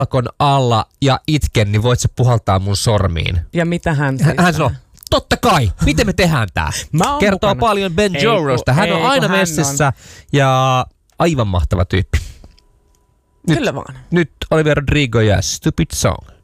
lakon alla ja itken, niin voit sä puhaltaa mun sormiin. Ja mitä hän Hän sanoo, totta kai, miten me tehdään tää? Kertoo mukana. paljon Ben Jorosta. Hän on aina messissä ja aivan mahtava tyyppi. Kyllä vaan. Nyt Olivia Rodrigo ja Stupid Song.